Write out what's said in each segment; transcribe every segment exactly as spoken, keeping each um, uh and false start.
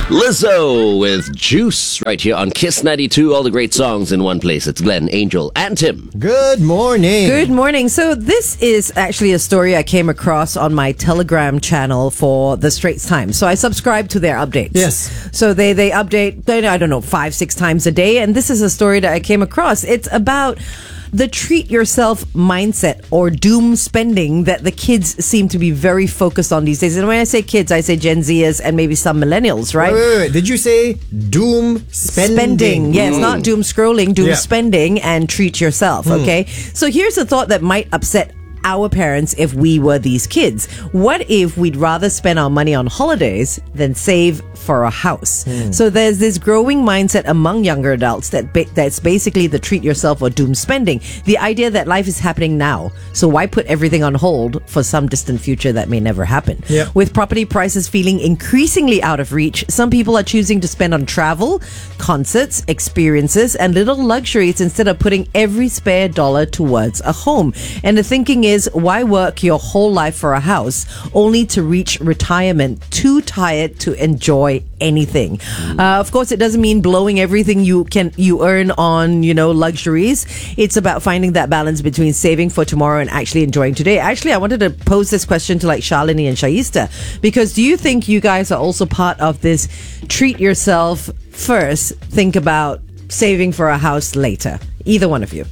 Lizzo with Juice right here on Kiss ninety-two. All the great songs in one place. It's Glenn, Angel, and Tim. Good morning. Good morning. So this is actually a story I came across on my Telegram channel for the Straits Times. So I subscribe to their updates. Yes. So they, they update, I don't know, five, six times a day. And this is a story that I came across. It's about the treat yourself mindset or doom spending that the kids seem to be very focused on these days. And when I say kids, I say Gen Zers and maybe some millennials, right? Wait, wait, wait. Did you say doom spending? Spending. Yeah, it's not doom scrolling, doom Yeah. spending and treat yourself, okay? So here's a thought that might upset our parents if we were these kids. What if we'd rather spend our money on holidays than save for a house? So there's this growing mindset among younger adults that ba- that's basically the treat yourself or doom spending. The idea that life is happening now, so why put everything on hold for some distant future that may never happen? Yeah. With property prices feeling increasingly out of reach, some people are choosing to spend on travel, concerts, experiences, and little luxuries instead of putting every spare dollar towards a home. And the thinking is, why work your whole life for a house only to reach retirement too tired to enjoy anything? Uh, of course, it doesn't mean blowing everything you can you earn on, you know, luxuries. It's about finding that balance between saving for tomorrow and actually enjoying today. Actually, I wanted to pose this question to like Shalini and Shaista, because do you think you guys are also part of this treat yourself first, think about saving for a house later? Either one of you.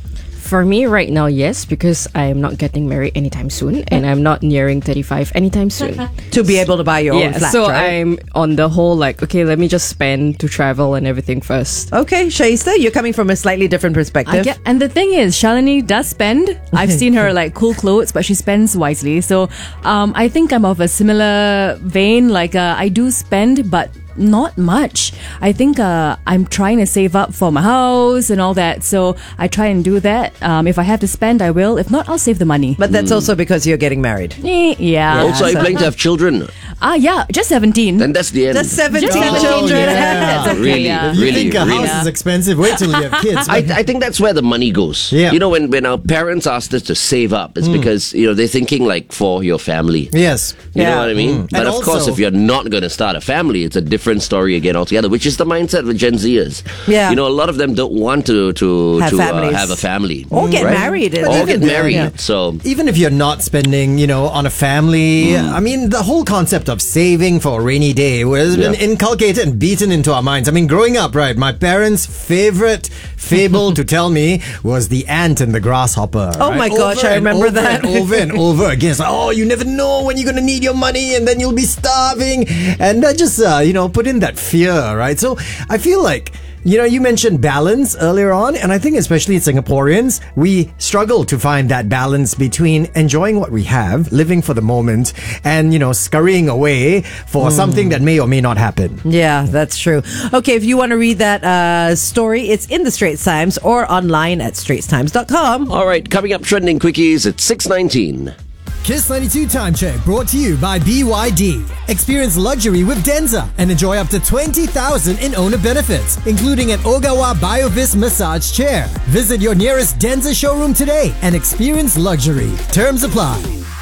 For me right now, yes, because I'm not getting married anytime soon and I'm not nearing thirty-five anytime soon. To be able to buy your own Yeah, flat, so right? I'm on the whole like, okay, let me just spend to travel and everything first. Okay, Shaista, you're coming from a slightly different perspective. I get, and the thing is, Shalini does spend. I've seen her like cool clothes, but she spends wisely. So um, I think I'm of a similar vein. Like uh, I do spend, but not much. I think uh, I'm trying to save up for my house and all that. So I try and do that. Um, if I have to spend, I will. If not, I'll save the money. But that's also because you're getting married. Eh, yeah. Also, are you planning to have children? Ah, yeah. Just seventeen. Then that's the end. That's seventeen Just children. yeah. That's okay, Really, yeah. If you really, think a really. house is expensive, wait till you have kids. I, I think that's where the money goes. Yeah. You know, when, when our parents asked us to save up, it's because, you know, they're thinking like for your family. yes. You Yeah. know what I mean? But And of course, also- if you're not going to start a family, it's a different story again altogether, which is the mindset of Gen Zers. Yeah. You know, a lot of them don't want to to, Have to uh, families. have a family. Or get right? married. Or even get then, married. yeah. So, Even if you're not spending, you know, on a family, I mean, the whole concept of saving for a rainy day has been Yeah. inculcated and beaten into our minds. I mean, growing up, right, my parents' favorite fable to tell me was the ant and the grasshopper. Oh right? my gosh, Over I and remember over that. And over and over again. It's like, oh, you never know when you're going to need your money and then you'll be starving. And that just, uh, you know, put in that fear, right? So I feel like, you know, you mentioned balance earlier on, and I think especially Singaporeans, we struggle to find that balance between enjoying what we have, living for the moment, and, you know, scurrying away for something that may or may not happen. Yeah, that's true. Okay, if you want to read that uh, story, it's in the Straits Times or online at straits times dot com. all right, coming up trending quickies at six nineteen. Kiss ninety-two Time Check brought to you by B Y D. Experience luxury with Denza and enjoy up to twenty thousand in owner benefits, including an Ogawa BioVis massage chair. Visit your nearest Denza showroom today and experience luxury. Terms apply.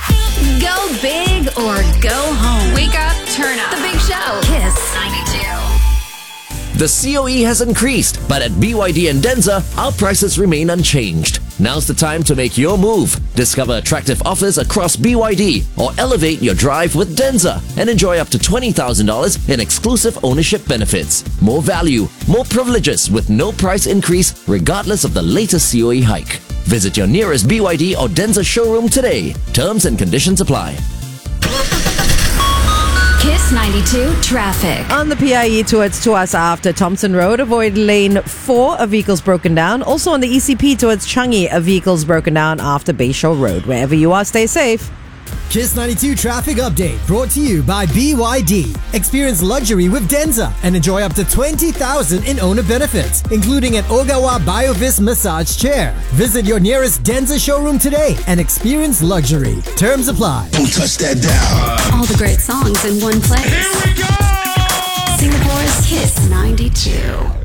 Go big or go home. Wake up, turn up. The Big Show. Kiss ninety-two. The C O E has increased, but at B Y D and Denza, our prices remain unchanged. Now's the time to make your move. Discover attractive offers across B Y D or elevate your drive with Denza and enjoy up to twenty thousand dollars in exclusive ownership benefits. More value, more privileges with no price increase regardless of the latest C O E hike. Visit your nearest B Y D or Denza showroom today. Terms and conditions apply. Kiss ninety-two traffic. On the P I E towards Tuas after Thompson Road, avoid lane four, a vehicle's broken down. Also on the E C P towards Changi, a vehicle's broken down after Bayshore Road. Wherever you are, stay safe. Kiss ninety-two traffic update brought to you by B Y D. Experience luxury with Denza and enjoy up to twenty thousand in owner benefits, including an Ogawa BioVis massage chair. Visit your nearest Denza showroom today and experience luxury. Terms apply. Don't touch that down. All the great songs in one place. Here we go! Singapore's Kiss ninety-two.